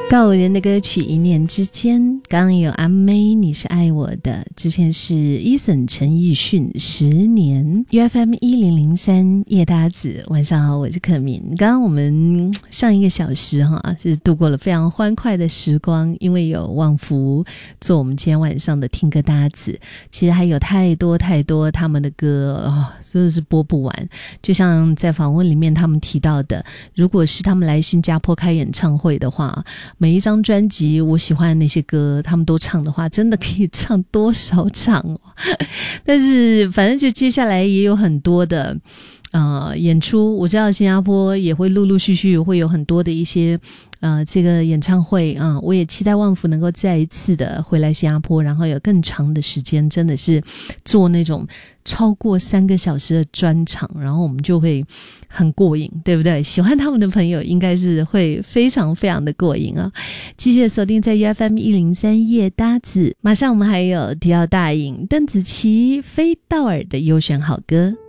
告五人的歌曲《一念之间》，刚刚有阿妹你是爱我的，之前是 Eason 陈奕迅10年 UFM 1003夜搭子。晚上好，我是可敏。刚刚我们上一个小时是度过了非常欢快的时光，因为有旺福做我们今天晚上的听歌搭子，其实还有太多太多他们的歌真的是播不完。就像在访问里面他们提到的，如果是他们来新加坡开演唱会的话，每一张专辑我喜欢的那些歌他们都唱的话，真的可以唱多少场但是反正就接下来也有很多的演出，我知道新加坡也会陆陆续续会有很多的一些这个演唱会我也期待旺福能够再一次的回来新加坡，然后有更长的时间，真的是做那种超过3个小时的专场，然后我们就会很过瘾，对不对？喜欢他们的朋友应该是会非常非常的过瘾继续锁定在 UFM 103夜搭子，马上我们还有迪奥大影、邓紫棋、飞道尔的优选好歌。